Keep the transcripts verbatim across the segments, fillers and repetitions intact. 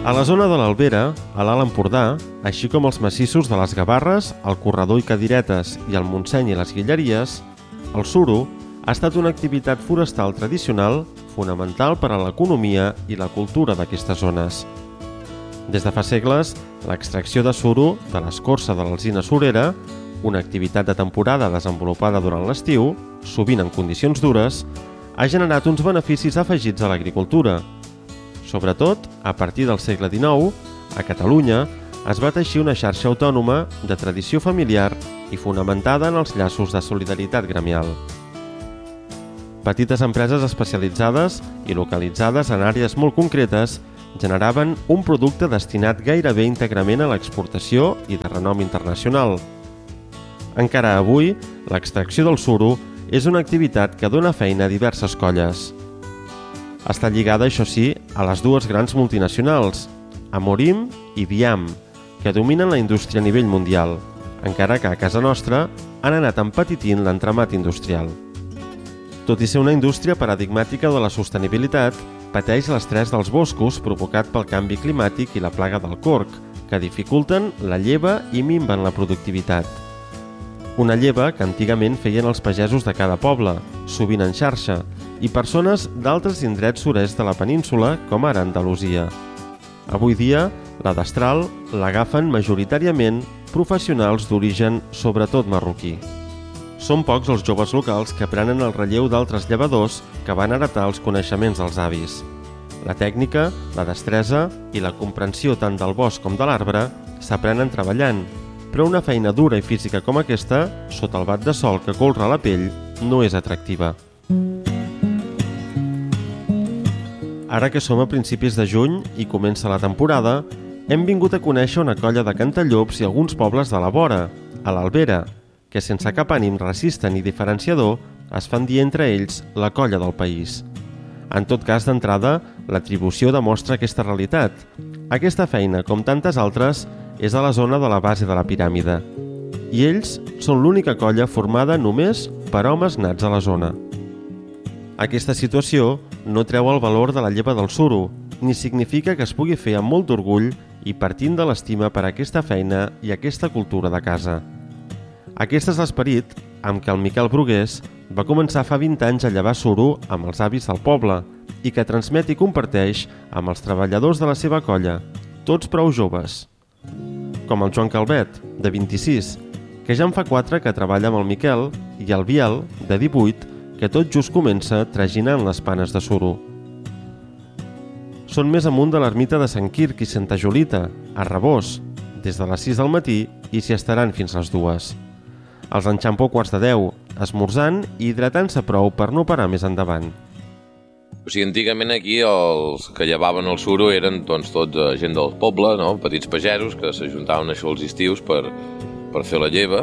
A la zona de l'Albera, a l'Alt Empordà, així com els massissos de les Gavarres, el Corredor i Cadiretes i el Montseny i les Guilleries, el suro ha estat una activitat forestal tradicional fonamental per a l'economia i la cultura d'aquestes zones. Des de fa segles, l'extracció de suro de l'escorça de l'alzina surera, una activitat de temporada desenvolupada durant l'estiu, sovint en condicions dures, ha generat uns beneficis afegits a l'agricultura. Sobretot, a partir del segle dinou, a Catalunya es va teixir una xarxa autònoma de tradició familiar i fonamentada en els llaços de solidaritat gremial. Petites empreses especialitzades i localitzades en àrees molt concretes generaven un producte destinat gairebé íntegrament a l'exportació i de renom internacional. Encara avui, l'extracció del suro és una activitat que dona feina a diverses colles. Està lligada, això sí, a les dues grans multinacionals, Amorim i Biam, que dominen la indústria a nivell mundial, encara que a casa nostra han anat empetitint l'entramat industrial. Tot i ser una indústria paradigmàtica de la sostenibilitat, pateix l'estrès dels boscos provocat pel canvi climàtic i la plaga del corc, que dificulten la lleva i minven la productivitat. Una lleva que antigament feien els pagesos de cada poble, sovint en xarxa, i persones d'altres indrets surest de la península, com ara Andalusia. Avui dia, la destral l'agafen majoritàriament professionals d'origen sobretot marroquí. Són pocs els joves locals que prenen el relleu d'altres llevadors que van heretar els coneixements dels avis. La tècnica, la destresa i la comprensió tant del bosc com de l'arbre s'aprenen treballant, però una feina dura i física com aquesta, sota el bat de sol que colra la pell, no és atractiva. Ara que som a principis de juny i comença la temporada, hem vingut a conèixer una colla de cantallops i alguns pobles de la vora, a l'Albera, que sense cap ànim racista ni diferenciador es fan dir entre ells la colla del país. En tot cas, d'entrada, l'atribució demostra aquesta realitat. Aquesta feina, com tantes altres, és a la zona de la base de la piràmide. I ells són l'única colla formada només per homes nats a la zona. Aquesta situació no treu el valor de la lleva del suro, ni significa que es pugui fer amb molt d'orgull i partint de l'estima per aquesta feina i aquesta cultura de casa. Aquest és l'esperit amb què el Miquel Brugués va començar fa vint anys a llevar suro amb els avis del poble i que transmet i comparteix amb els treballadors de la seva colla, tots prou joves. Com el Joan Calvet, de vint-i-sis, que ja en fa quatre que treballa amb el Miquel, i el Biel, de divuit, que tot just comença traginant les panes de suro. Són més amunt de l'ermita de Sant Quirc i Santa Julita, a Rabós, des de les sis del matí i s'hi estaran fins les dues. Els enxampo a quarts de deu, esmorzant i hidratant-se prou per no parar més endavant. O sigui, antigament aquí els que llevaven el suro eren doncs, tots gent del poble, no? Petits pagesos que s'ajuntaven això els estius per, per fer la lleva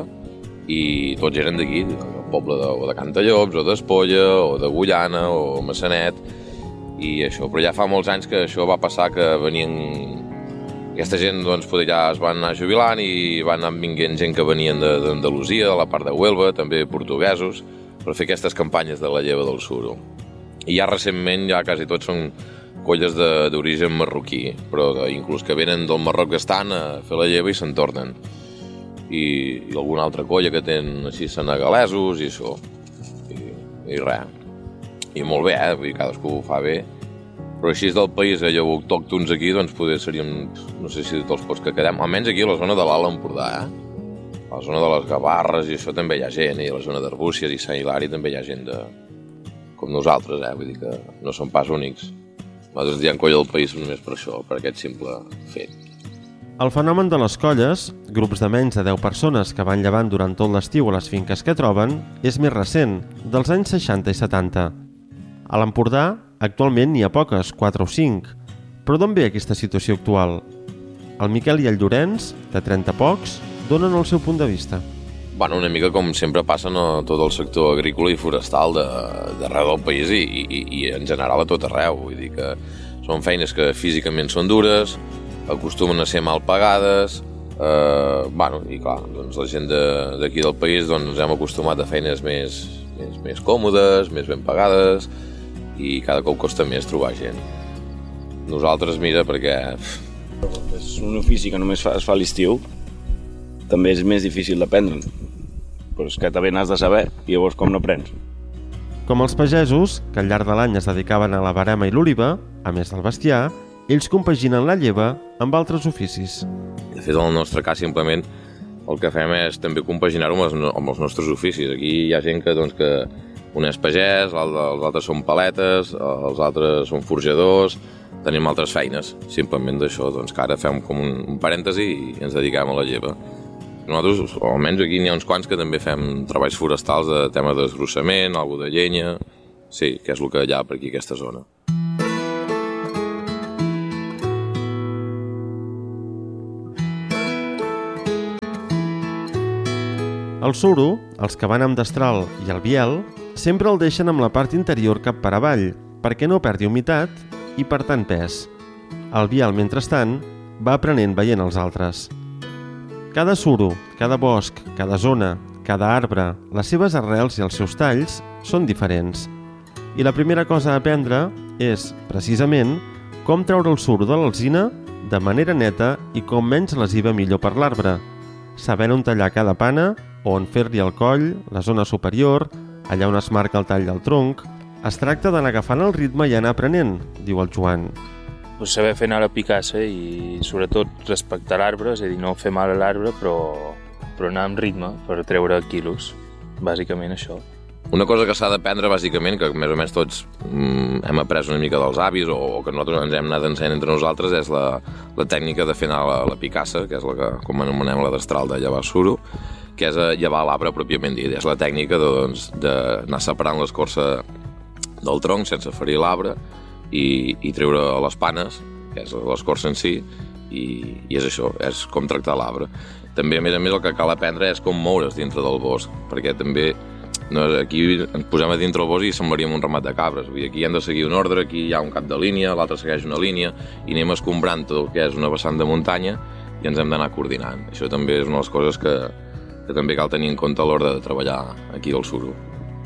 i tots eren d'aquí, del poble de, o de Cantallops, o d'Espolla, o de Gullana, o Massanet, i això. Però ja fa molts anys que això va passar que venien... Aquesta gent doncs, ja es van anar jubilant i van anar vinguent gent que venien d'Andalusia, de la part de Huelva, també portuguesos, per fer aquestes campanyes de la lleva del suro. I ja recentment ja quasi tots són colles d'origen marroquí, però de, inclús que venen del Marroc que estan a fer la lleva i se'n tornen. I, i alguna altra colla que tenen així senegalesos i això. I, i res. I molt bé, eh? Vull dir, cadascú ho fa bé. Però així del país, eh, jo autòctons aquí, doncs poder seríem, no sé si tots pocs que quedem, almenys aquí a la zona de l'Alt Empordà, eh? A la zona de les Gavarres i això també hi ha gent, i a la zona d'Arbúcies i Sant Hilari també hi ha gent de... com nosaltres, eh? Vull dir que no són pas únics. Nosaltres diem colla del país només per això, per aquest simple fet. El fenomen de les colles, grups de menys de deu persones que van llevant durant tot l'estiu a les finques que troben, és més recent, dels anys seixanta i setanta. A l'Empordà, actualment n'hi ha poques, quatre o cinc. Però d'on ve aquesta situació actual? El Miquel i el Llorenç, de trenta pocs, donen el seu punt de vista. Bueno, una mica com sempre passa a tot el sector agrícola i forestal d'arreu del país i, i, i en general a tot arreu. Vull dir que són feines que físicament són dures, acostumen a ser mal pagades, eh, bueno, i clar, doncs la gent d'aquí de, del país doncs, ens hem acostumat a feines més, més, més còmodes, més ben pagades, i cada cop costa més trobar gent. Nosaltres, mira, perquè És un ofici que només fa, es fa a l'estiu, també és més difícil d'aprendre'n, però és que també n'has de saber i llavors com no aprens? Com els pagesos, que al llarg de l'any es dedicaven a la verema i l'oliva, a més del bestiar, ells compaginen la lleva amb altres oficis. De fet, en el nostre cas, simplement, el que fem és també compaginar-ho amb, els, amb els nostres oficis. Aquí hi ha gent que, doncs, que un és pagès, els altres són paletes, els altres són forjadors, tenim altres feines, simplement d'això, doncs que ara fem com un, un parèntesi i ens dediquem a la lleva. Nosaltres, o almenys aquí n'hi ha uns quants que també fem treballs forestals de tema d'esgrossament, alguna de llenya, sí, que és el que hi ha per aquí aquesta zona. El suro, els que van amb destral i el biel, sempre el deixen amb la part interior cap per avall, perquè no perdi humitat i, per tant, pes. El biel, mentrestant, va aprenent veient els altres. Cada suro, cada bosc, cada zona, cada arbre, les seves arrels i els seus talls són diferents. I la primera cosa a aprendre és, precisament, com treure el suro de l'alzina de manera neta i com menys lesiva millor per l'arbre, sabent on tallar cada pana o on fer-li el coll, la zona superior, allà on es marca el tall del tronc. Es tracta d'anar agafant el ritme i anar aprenent, diu el Joan. Pues saber fer anar a la picassa i sobretot respectar l'arbre, és a dir, no fer mal a l'arbre, però, però anar amb ritme per treure quilos, bàsicament això. Una cosa que s'ha d'aprendre, bàsicament, que més o menys tots mm, hem après una mica dels avis o, o que nosaltres ens hem anat ensenyant entre nosaltres, és la, la tècnica de fer anar la, la picassa, que és la que, com anomenem la destral de llevar suro, que és llevar l'arbre pròpiament dit. És la tècnica doncs, d'anar separant l'escorça del tronc sense ferir l'arbre i, i treure les panes, que és l'escorça en si, i, i és això, és com tractar l'arbre. També, a més a més, el que cal aprendre és com moure's dintre del bosc, perquè també no, aquí ens posem a dintre el bosc i semblaríem un ramat de cabres. Vull dir, aquí hem de seguir un ordre, aquí hi ha un cap de línia, l'altre segueix una línia, i anem escombrant tot el que és una vessant de muntanya i ens hem d'anar coordinant. Això també és una de les coses que, que també cal tenir en compte a l'hora de treballar aquí al suro.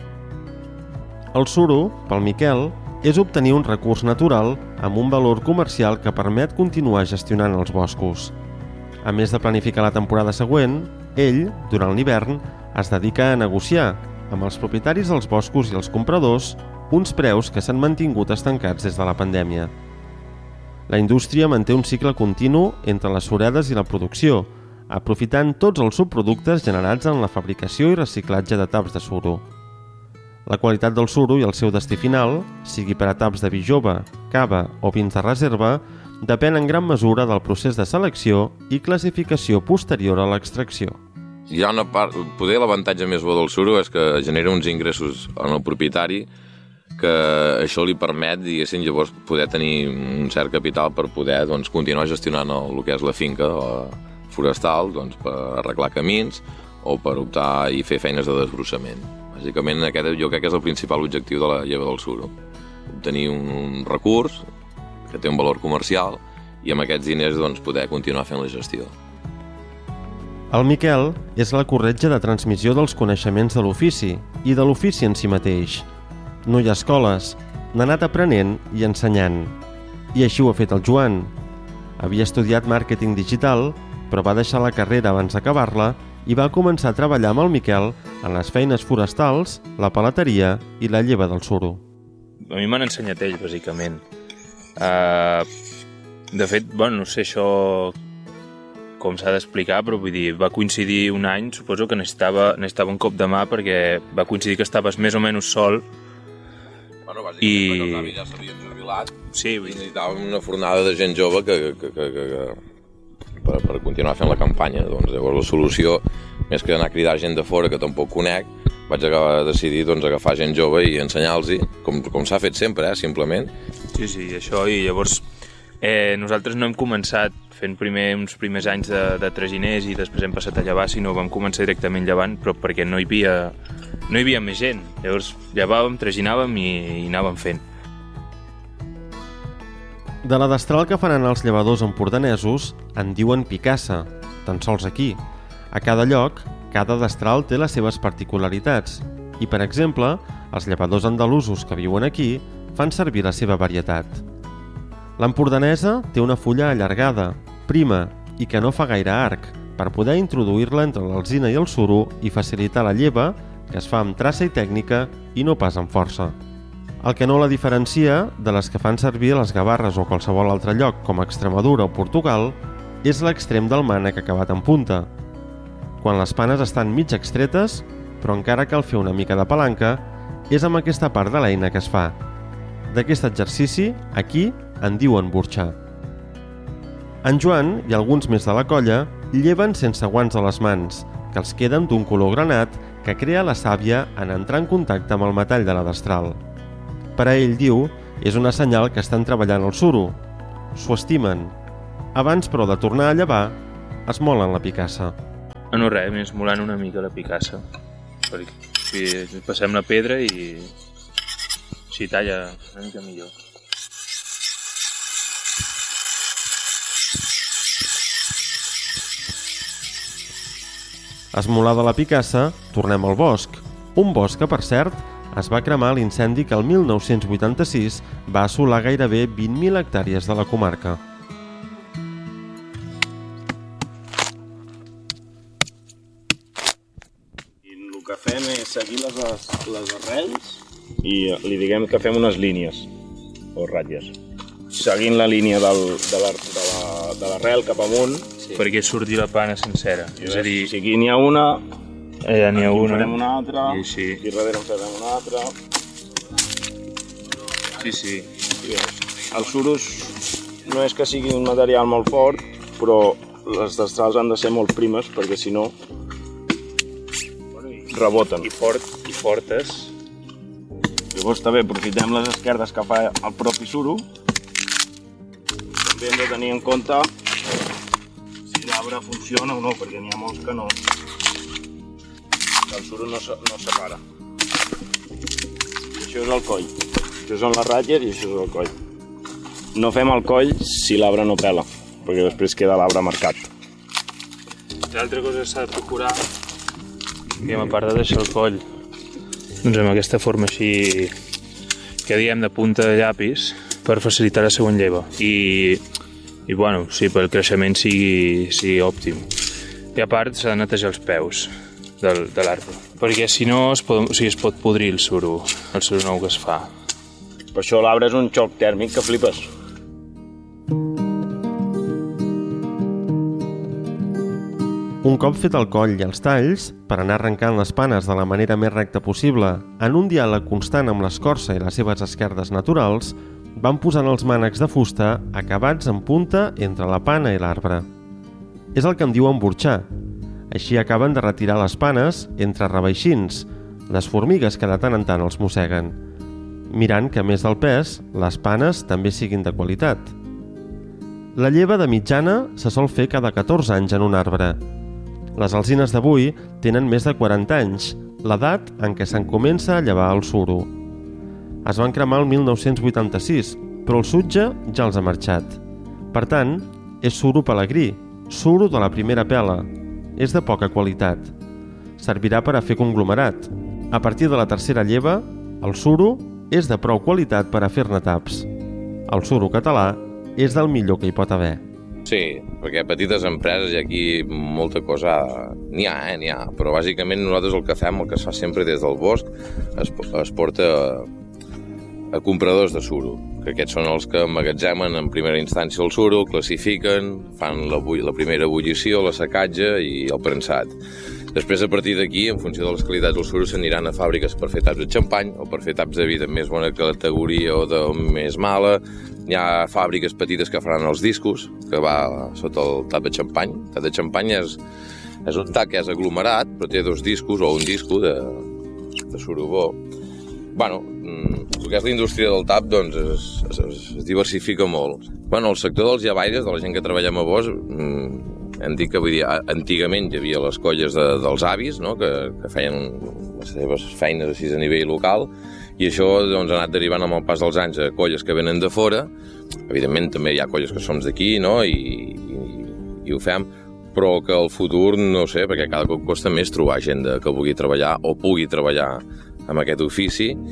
El suro, pel Miquel, és obtenir un recurs natural amb un valor comercial que permet continuar gestionant els boscos. A més de planificar la temporada següent, ell, durant l'hivern, es dedica a negociar amb els propietaris dels boscos i els compradors uns preus que s'han mantingut estancats des de la pandèmia. La indústria manté un cicle continu entre les suredes i la producció, aprofitant tots els subproductes generats en la fabricació i reciclatge de taps de suro. La qualitat del suro i el seu destí final, sigui per a taps de vi jove, cava o vins de reserva, depèn en gran mesura del procés de selecció i classificació posterior a l'extracció. Hi ha una part, poder l'avantatge més bo del suro és que genera uns ingressos en el propietari que això li permet, diguéssim, llavors poder tenir un cert capital per poder doncs, continuar gestionant el, el que és la finca la forestal, doncs, per arreglar camins o per optar i fer feines de desbrossament. Bàsicament, aquest jo crec que és el principal objectiu de la lleva del suro. Obtenir un, un recurs que té un valor comercial i amb aquests diners doncs, poder continuar fent la gestió. El Miquel és la corretja de transmissió dels coneixements de l'ofici i de l'ofici en si mateix. No hi ha escoles, n'ha anat aprenent i ensenyant. I així ho ha fet el Joan. Havia estudiat màrqueting digital, però va deixar la carrera abans d'acabar-la i va començar a treballar amb el Miquel en les feines forestals, la paleteria i la lleva del suro. A mi m'han ensenyat ells, bàsicament. Uh, de fet, bueno, no sé això com s'ha d'explicar, però vull dir, va coincidir un any, suposo que necessitava, necessitava un cop de mà perquè va coincidir que estaves més o menys sol. Bueno, bàsicament, I... perquè els avis ja s'havien jubilat, sí, i necessitàvem una fornada de gent jove que, que, que, que, que per, per continuar fent la campanya. Doncs, llavors la solució, més que anar a cridar gent de fora que tampoc conec, vaig acabar, decidir doncs, agafar gent jove i ensenyar-los, com, com s'ha fet sempre, eh, simplement. Sí, sí, això, i llavors eh, nosaltres no hem començat fent primer uns primers anys de, de traginers i després hem passat a llevar, sinó vam començar directament llevant, però perquè no hi havia, no hi havia més gent. Llavors llevàvem, traginàvem i, i anàvem fent. De la destral que faran els llevadors empordanesos en diuen picassa, tan sols aquí. A cada lloc, cada destral té les seves particularitats i, per exemple, els llevadors andalusos que viuen aquí fan servir la seva varietat. L'empordanesa té una fulla allargada, prima i que no fa gaire arc, per poder introduir-la entre l'alzina i el suro i facilitar la lleva, que es fa amb traça i tècnica i no pas amb força. El que no la diferencia de les que fan servir a les Gavarres o qualsevol altre lloc, com Extremadura o Portugal, és l'extrem del mànec acabat en punta. Quan les panes estan mig extretes, però encara cal fer una mica de palanca, és amb aquesta part de l'eina que es fa. D'aquest exercici, aquí en diuen burxar. En Joan i alguns més de la colla lleven sense guants a les mans, que els queden d'un color granat que crea la sàvia en entrar en contacte amb el metall de la destral. Per a ell, diu, és una senyal que estan treballant el suro. S'ho estimen. Abans, però, de tornar a llevar, es molen la picassa. No res, més molant una mica la picassa. Perquè passem la pedra i s'hi talla una mica millor. Esmolada la picassa, tornem al bosc. Un bosc que, per cert, es va cremar a l'incendi que el mil nou-cents vuitanta-sis va assolar gairebé vint mil hectàrees de la comarca. I el que fem és seguir les, les arrels i li diguem que fem unes línies o ratlles. Seguint la línia del, de l'arrel cap amunt. Sí. Perquè surti la pana sencera. És a dir, si aquí n'hi ha una, allà n'hi ha una, farem una altra, i així. Aquí darrere en farem una altra. Sí, sí. Els suros no és que sigui un material molt fort, però les destrals han de ser molt primes perquè si no reboten. I, fort, i fortes. Llavors també aprofitem les esquerdes que fa el propi suro. També hem de tenir en compte si l'arbre funciona o no, perquè n'hi ha molts que no. El suro no, no separa. I això és el coll. Això són les ratlles i això és el coll. No fem el coll si l'arbre no pela, perquè després queda l'arbre marcat. L'altra cosa que s'ha de procurar, que a part de deixar el coll, doncs amb aquesta forma així que diem de punta de llapis, per facilitar la següent lleva i, i bueno, sí, pel creixement sigui, sigui òptim. I a part s'ha de netejar els peus del, de l'arbre, perquè si no es pot, o sigui, es pot podrir el suro, el suro nou que es fa. Per això l'arbre és un xoc tèrmic que flipes. Un cop fet el coll i els talls, per anar arrencant les panes de la manera més recta possible, en un diàleg constant amb l'escorça i les seves esquerdes naturals, van posant els mànecs de fusta acabats en punta entre la pana i l'arbre. És el que en diuen burxar. Així acaben de retirar les panes entre reveixins, les formigues que de tant en tant els mosseguen, mirant que, a més del pes, les panes també siguin de qualitat. La lleva de mitjana se sol fer cada catorze anys en un arbre. Les alzines d'avui tenen més de quaranta anys, l'edat en què se'n comença a llevar el suro. Es van cremar el mil nou-cents vuitanta-sis, però el sutge ja els ha marxat. Per tant, és suro pelegrí, suro de la primera pela. És de poca qualitat. Servirà per a fer conglomerat. A partir de la tercera lleva, el suro és de prou qualitat per a fer-ne taps. El suro català és del millor que hi pot haver. Sí, perquè petites empreses i aquí molta cosa n'hi ha, eh, n'hi ha, però bàsicament nosaltres el que fem, el que es fa sempre des del bosc, es, es porta a, a compradors de suro, que aquests són els que emmagatzemen en primera instància el suro, classifiquen, fan la, la primera ebullició, la secatge i el premsat. Després, a partir d'aquí, en funció de les qualitats del suro, s'aniran a fàbriques per fer taps de xampany o per fer taps de vi de més bona categoria o de més mala. Hi ha fàbriques petites que faran els discos, que va sota el tap de xampany. El tap de xampany és, és un tap que és aglomerat, però té dos discos o un disco de, de suro bo. Bueno, el que és la indústria del tap doncs, es, es, es diversifica molt. Bueno, el sector dels llavaires, de la gent que treballem a bosc, hem dit que vull dir, antigament hi havia les colles de, dels avis, no? que, que feien les seves feines així a nivell local, i això doncs, ha anat derivant amb el pas dels anys a colles que venen de fora. Evidentment també hi ha colles que som d'aquí, no? I, i, i ho fem, però que el futur no sé, perquè cada cop costa més trobar gent de, que vulgui treballar o pugui treballar amb aquest ofici,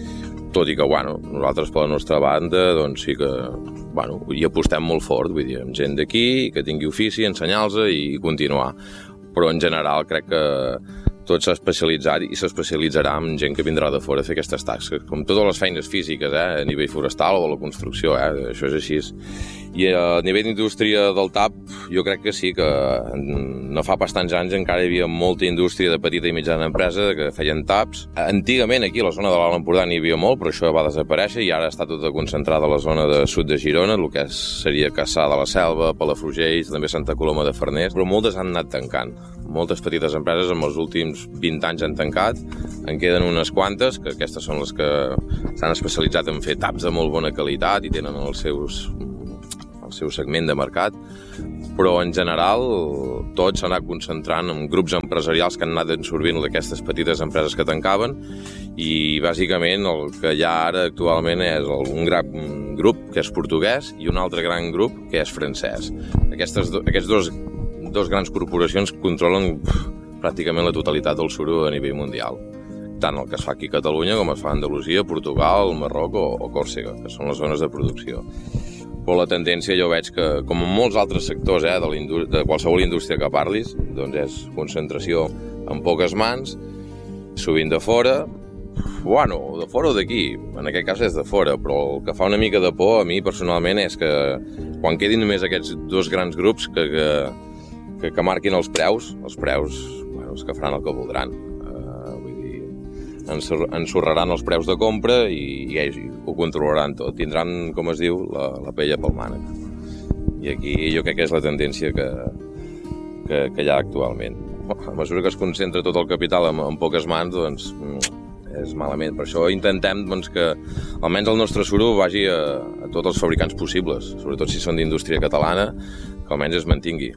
tot i que, bueno, nosaltres per la nostra banda, doncs sí que, bueno, hi apostem molt fort, vull dir, amb gent d'aquí, que tingui ofici, ensenyar-los i continuar. Però en general crec que tot s'ha especialitzat i s'especialitzarà amb gent que vindrà de fora a fer aquestes tasques, com totes les feines físiques, eh, a nivell forestal o de la construcció, eh, això és així. I a nivell d'indústria del tap, jo crec que sí, que no fa bastants anys encara hi havia molta indústria de petita i mitjana empresa que feien taps. Antigament aquí a la zona de l'Alt Empordà n'hi havia molt, però això va desaparèixer i ara està tota concentrada a la zona de sud de Girona, el que seria Cassà de la Selva, Palafrugell, també Santa Coloma de Farners, però moltes han anat tancant. Moltes petites empreses en els últims vint anys han tancat, en queden unes quantes, que aquestes són les que s'han especialitzat en fer taps de molt bona qualitat i tenen els seus, el seu segment de mercat, però en general tot s'ha anat concentrant en grups empresarials que han anat absorbint d'aquestes petites empreses que tancaven i bàsicament el que hi ha ara actualment és un gran grup que és portuguès i un altre gran grup que és francès. Aquestes, aquests dos dos grans corporacions controlen pff, pràcticament la totalitat del suro a nivell mundial. Tant el que es fa aquí a Catalunya com es fa a Andalusia, Portugal, Marroc o, o Còrsega, que són les zones de producció. Però la tendència jo veig que, com en molts altres sectors eh, de, de qualsevol indústria que parlis, doncs és concentració en poques mans, sovint de fora, bueno, de fora o d'aquí, en aquest cas és de fora, però el que fa una mica de por a mi personalment és que quan quedin només aquests dos grans grups que, que Que, que marquin els preus, els preus, bueno, els que faran el que voldran. Uh, vull dir, ensorraran els preus de compra i, i, i ho controlaran tot. Tindran, com es diu, la, la pella pel mànec. I aquí jo crec que és la tendència que, que, que hi ha actualment. A mesura que es concentra tot el capital en, en poques mans, doncs és malament. Per això intentem doncs, que almenys el nostre suro vagi a, a tots els fabricants possibles, sobretot si són d'indústria catalana, que almenys es mantingui.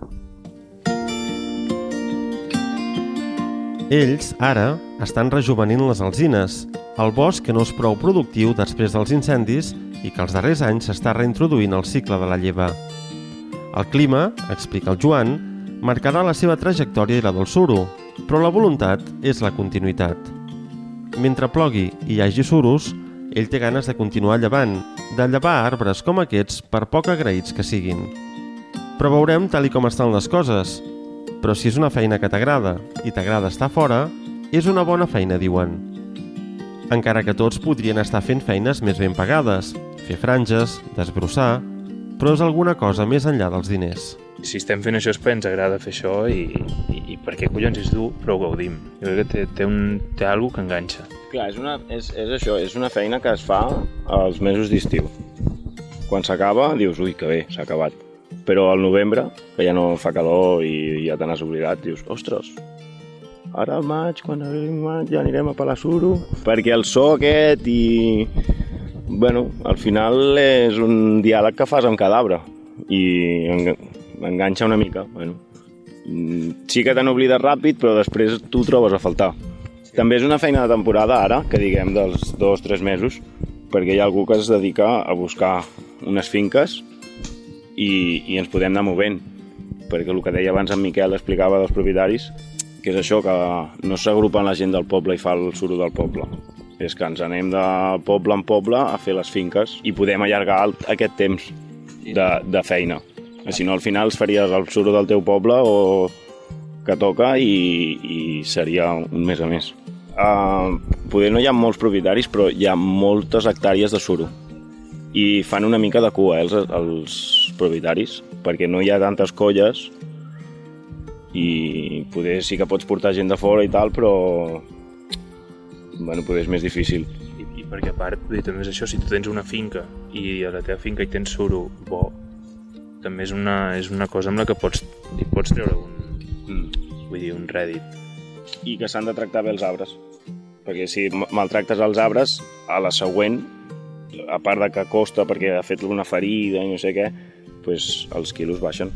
Ells, ara, estan rejuvenint les alzines, el bosc que no és prou productiu després dels incendis i que els darrers anys s'està reintroduint al cicle de la lleva. El clima, explica el Joan, marcarà la seva trajectòria i la del suro, però la voluntat és la continuïtat. Mentre plogui i hi hagi suros, ell té ganes de continuar llevant, de llevar arbres com aquests per poc agraïts que siguin. Però veurem tal i com estan les coses. Però si és una feina que t'agrada i t'agrada estar fora, és una bona feina, diuen. Encara que tots podrien estar fent feines més ben pagades, fer franges, desbrossar, però és alguna cosa més enllà dels diners. Si estem fent això és perquè ens agrada fer això i, i, i perquè collons és dur, però ho gaudim. Jo crec que té, té, un, té alguna que enganxa. Clar, és, una, és, és això, és una feina que es fa als mesos d'estiu. Quan s'acaba dius, ui, que bé, s'ha acabat. Però al novembre, que ja no fa calor i ja te n'has oblidat, dius, ostres, ara al maig, quan arribi maig, ja anirem a Palasuro. Perquè el so aquest i... Bueno, al final és un diàleg que fas amb cada arbre i enganxa una mica. Bueno, sí que te n'oblides ràpid, però després tu ho trobes a faltar. També és una feina de temporada ara, que diguem dels dos o tres mesos, perquè hi ha algú que es dedica a buscar unes finques i, i ens podem anar movent, perquè el que deia abans en Miquel explicava dels propietaris, que és això, que no s'agrupen la gent del poble i fa el suro del poble. És que ens anem de poble en poble a fer les finques i podem allargar aquest temps de, de feina. Si no, al final faries el suro del teu poble o que toca i, i seria un mes a més. Uh, poder no hi ha molts propietaris, però hi ha moltes hectàrees de suro. I fan una mica de cua, eh, els, els propietaris, perquè no hi ha tantes colles i poder sí que pots portar gent de fora i tal, però bueno, poder és més difícil. I, i perquè a part, també és això, si tu tens una finca i a la teva finca hi tens suro bo, també és una, és una cosa amb la que pots, pots treure un, mm. vull dir, un rèdit. I que s'han de tractar bé els arbres, perquè si maltractes els arbres, a la següent, a part de que costa perquè ha fet una ferida i no sé què, pues els quilos baixen.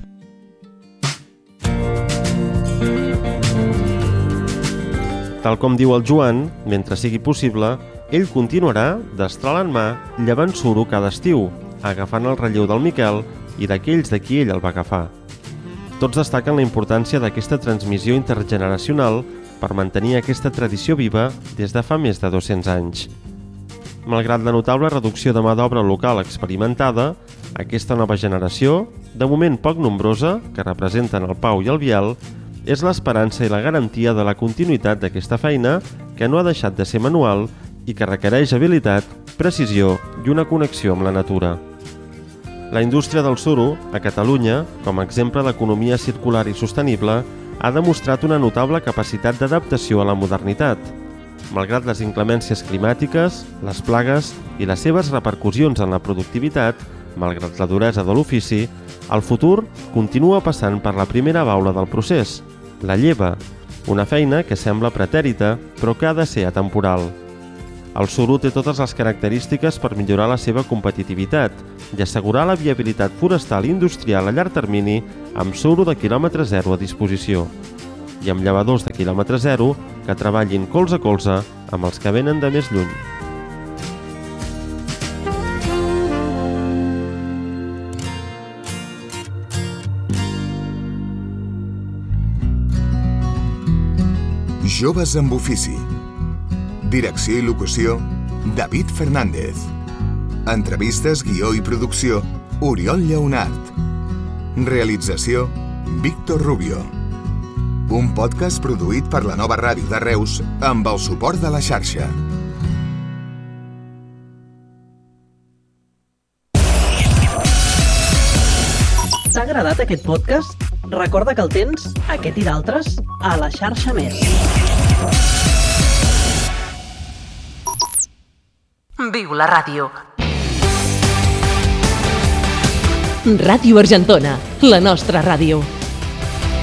Tal com diu el Joan, mentre sigui possible, ell continuarà, destral en mà, llevant suro cada estiu, agafant el relleu del Miquel i d'aquells de qui ell el va agafar. Tots destaquen la importància d'aquesta transmissió intergeneracional per mantenir aquesta tradició viva des de fa més de dos-cents anys. Malgrat la notable reducció de mà d'obra local experimentada, aquesta nova generació, de moment poc nombrosa, que representen el Pau i el Biel, és l'esperança i la garantia de la continuïtat d'aquesta feina que no ha deixat de ser manual i que requereix habilitat, precisió i una connexió amb la natura. La indústria del suro, a Catalunya, com a exemple d'economia circular i sostenible, ha demostrat una notable capacitat d'adaptació a la modernitat. Malgrat les inclemències climàtiques, les plagues i les seves repercussions en la productivitat, malgrat la duresa de l'ofici, el futur continua passant per la primera baula del procés, la lleva, una feina que sembla pretèrita però que ha de ser atemporal. El suro té totes les característiques per millorar la seva competitivitat i assegurar la viabilitat forestal i industrial a llarg termini amb suro de quilòmetre zero a disposició i amb llevadors de quilòmetre zero que treballin colze a colze amb els que venen de més lluny. Joves amb ofici. Direcció i locució, David Fernández. Entrevistes, guió i producció, Oriol Lleonart. Realització, Víctor Rubio. Un podcast produït per la Nova Ràdio de Reus amb el suport de la xarxa. T'ha agradat aquest podcast? Recorda que el tens, aquest i d'altres, a la xarxa Més. Viu la ràdio. Ràdio Argentona, la nostra ràdio.